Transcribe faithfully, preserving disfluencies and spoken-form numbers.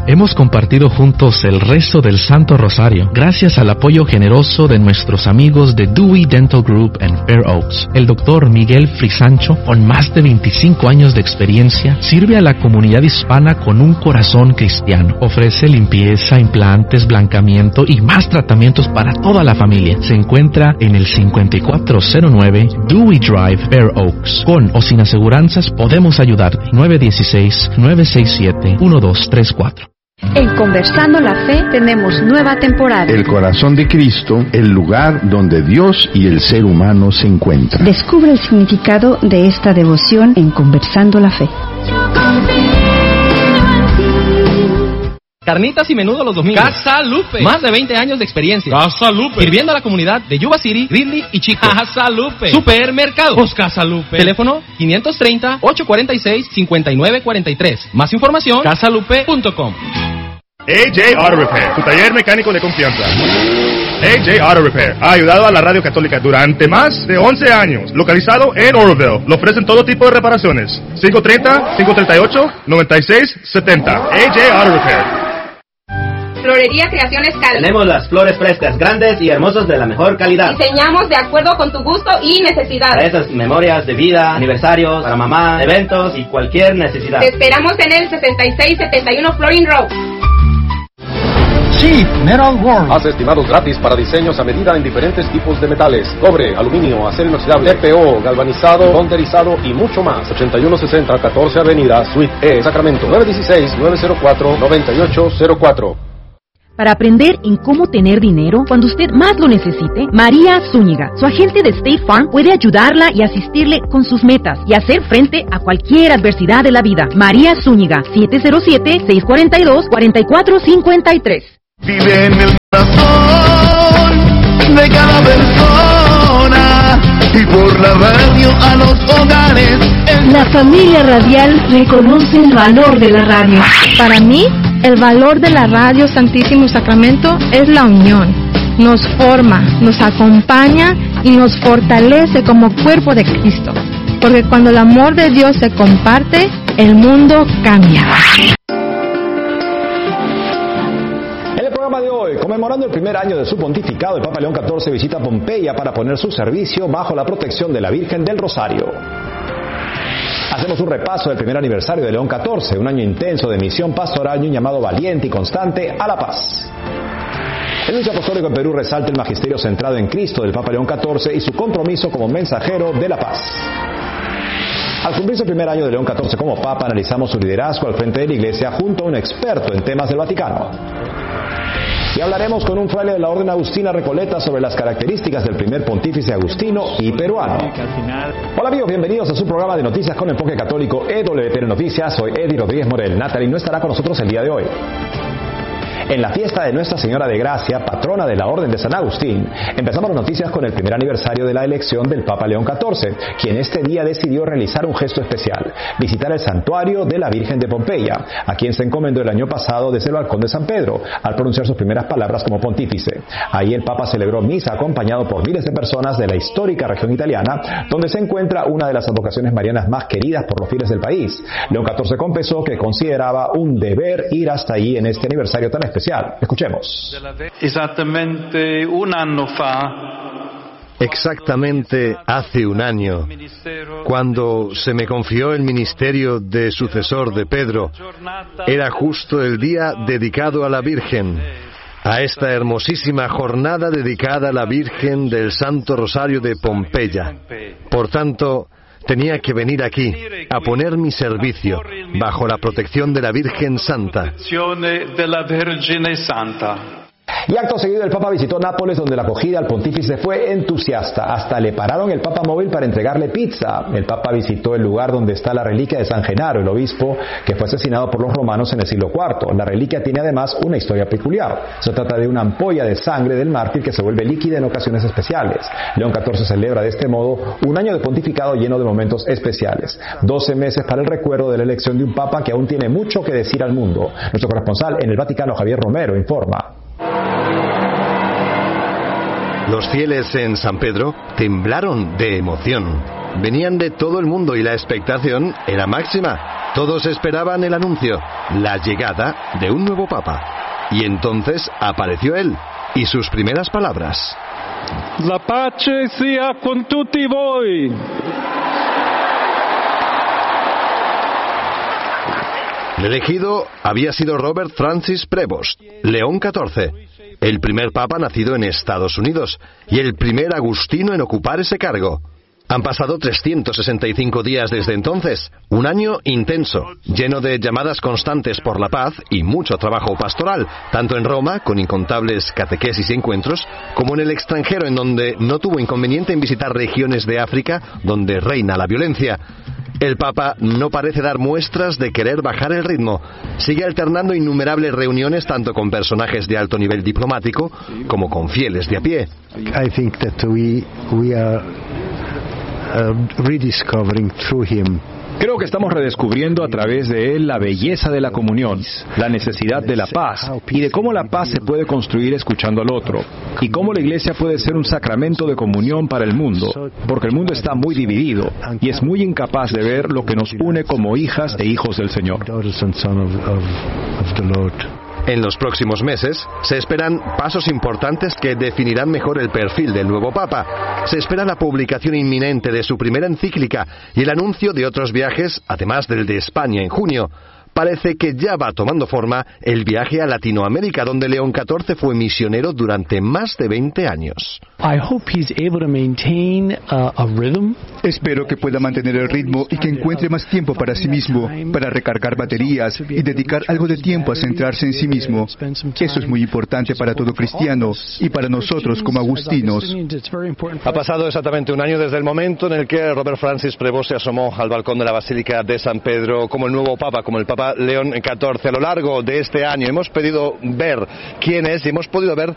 Hemos compartido juntos el rezo del Santo Rosario, gracias al apoyo generoso de nuestros amigos de Dewey Dental Group en Fair Oaks. El doctor Miguel Frisancho, con más de veinticinco años de experiencia, sirve a la comunidad hispana con un corazón cristiano. Ofrece limpieza, implantes, blancamiento y más tratamientos para toda la familia. Se encuentra en el cincuenta y cuatro cero nueve Dewey Drive, Fair Oaks. Con o sin aseguranzas podemos ayudarte. nueve uno seis, nueve seis siete, uno dos tres cuatro. En Conversando la Fe tenemos nueva temporada. El corazón de Cristo, el lugar donde Dios y el ser humano se encuentran. Descubre el significado de esta devoción en Conversando la Fe. Carnitas y menudo los domingos. Casa Lupe. Más de veinte años de experiencia. Casa Lupe. Sirviendo a la comunidad de Yuba City, Ridley y Chico. Casa Lupe. Supermercado. Pues Casa Lupe. Teléfono quinientos treinta, ochocientos cuarenta y seis, cincuenta y nueve cuarenta y tres. Más información, casa lupe punto com. A J Auto Repair, tu taller mecánico de confianza. A J Auto Repair ha ayudado a la radio católica durante más de once años. Localizado en Oroville, le ofrecen todo tipo de reparaciones. cinco treinta, cinco treinta y ocho, noventa y seis setenta. A J Auto Repair. Florería Creaciones Cal. Tenemos las flores frescas, grandes y hermosas de la mejor calidad. Diseñamos de acuerdo con tu gusto y necesidad. Para esas memorias de vida, aniversarios, para mamá, eventos y cualquier necesidad. Te esperamos en el sesenta y seis setenta y uno Florin Road. Sí, Metal World. Haz estimados gratis para diseños a medida en diferentes tipos de metales: cobre, aluminio, acero inoxidable, T P O, galvanizado, bonderizado y mucho más. ochenta y uno sesenta, catorce Avenida, Suite E, Sacramento. nueve uno seis, nueve cero cuatro, nueve ocho cero cuatro. Para aprender en cómo tener dinero cuando usted más lo necesite, María Zúñiga, su agente de State Farm, puede ayudarla y asistirle con sus metas y hacer frente a cualquier adversidad de la vida. María Zúñiga, siete cero siete, seis cuatro dos, cuatro cuatro cinco tres. Vive en el corazón de cada persona y por la radio a los hogares. La familia radial reconoce el valor de la radio. Para mí, el valor de la radio Santísimo Sacramento es la unión. Nos forma, nos acompaña y nos fortalece como cuerpo de Cristo. Porque cuando el amor de Dios se comparte, el mundo cambia. De hoy, conmemorando el primer año de su pontificado, el Papa León catorce visita Pompeya para poner su servicio bajo la protección de la Virgen del Rosario. Hacemos un repaso del primer aniversario de León catorce, un año intenso de misión pastoral y un llamado valiente y constante a la paz. El nuncio apostólico en Perú resalta el magisterio centrado en Cristo del Papa León catorce y su compromiso como mensajero de la paz. Al cumplirse el primer año de León catorce como Papa, analizamos su liderazgo al frente de la Iglesia junto a un experto en temas del Vaticano. Y hablaremos con un fraile de la Orden Agustina Recoleta sobre las características del primer pontífice agustino y peruano. Hola amigos, bienvenidos a su programa de noticias con enfoque católico E W T N Noticias. Soy Eddie Rodríguez Morel. Natalie no estará con nosotros el día de hoy. En la fiesta de Nuestra Señora de Gracia, patrona de la Orden de San Agustín, empezamos las noticias con el primer aniversario de la elección del Papa León catorce, quien este día decidió realizar un gesto especial, visitar el santuario de la Virgen de Pompeya, a quien se encomendó el año pasado desde el balcón de San Pedro, al pronunciar sus primeras palabras como pontífice. Ahí el Papa celebró misa acompañado por miles de personas de la histórica región italiana, donde se encuentra una de las advocaciones marianas más queridas por los fieles del país. León catorce confesó que consideraba un deber ir hasta allí en este aniversario tan especial. Escuchemos. Exactamente un año fa. Exactamente hace un año, cuando se me confió el ministerio de sucesor de Pedro, era justo el día dedicado a la Virgen, a esta hermosísima jornada dedicada a la Virgen del Santo Rosario de Pompeya. Por tanto, tenía que venir aquí a poner mi servicio bajo la protección de la Virgen Santa. Y acto seguido el Papa visitó Nápoles, donde la acogida al pontífice fue entusiasta. Hasta le pararon el Papa móvil para entregarle pizza. El Papa visitó el lugar donde está la reliquia de San Genaro, el obispo que fue asesinado por los romanos en el siglo cuarto. La reliquia tiene además una historia peculiar. Se trata de una ampolla de sangre del mártir que se vuelve líquida en ocasiones especiales. León catorce celebra de este modo un año de pontificado lleno de momentos especiales. doce meses para el recuerdo de la elección de un Papa que aún tiene mucho que decir al mundo. Nuestro corresponsal en el Vaticano, Javier Romero, informa. Los fieles en San Pedro temblaron de emoción. Venían de todo el mundo y la expectación era máxima. Todos esperaban el anuncio, la llegada de un nuevo papa. Y entonces apareció él y sus primeras palabras. La pace sia con tutti voi. El elegido había sido Robert Francis Prevost, León catorce, el primer papa nacido en Estados Unidos y el primer agustino en ocupar ese cargo. Han pasado trescientos sesenta y cinco días desde entonces, un año intenso, lleno de llamadas constantes por la paz y mucho trabajo pastoral, tanto en Roma, con incontables catequesis y encuentros, como en el extranjero, en donde no tuvo inconveniente en visitar regiones de África donde reina la violencia. El Papa no parece dar muestras de querer bajar el ritmo. Sigue alternando innumerables reuniones tanto con personajes de alto nivel diplomático como con fieles de a pie. I think that we we are uh, rediscovering through him. Creo que estamos redescubriendo a través de él la belleza de la comunión, la necesidad de la paz y de cómo la paz se puede construir escuchando al otro y cómo la iglesia puede ser un sacramento de comunión para el mundo, porque el mundo está muy dividido y es muy incapaz de ver lo que nos une como hijas e hijos del Señor. En los próximos meses se esperan pasos importantes que definirán mejor el perfil del nuevo Papa. Se espera la publicación inminente de su primera encíclica y el anuncio de otros viajes, además del de España en junio. Parece que ya va tomando forma el viaje a Latinoamérica, donde León catorce fue misionero durante más de veinte años. I hope he's able to maintain a, a rhythm. Espero que pueda mantener el ritmo y que encuentre más tiempo para sí mismo, para recargar baterías y dedicar algo de tiempo a centrarse en sí mismo. Eso es muy importante para todo cristiano y para nosotros como agustinos. Ha pasado exactamente un año desde el momento en el que Robert Francis Prevost se asomó al balcón de la Basílica de San Pedro como el nuevo Papa, como el Papa León catorce. A lo largo de este año hemos podido ver quién es y hemos podido ver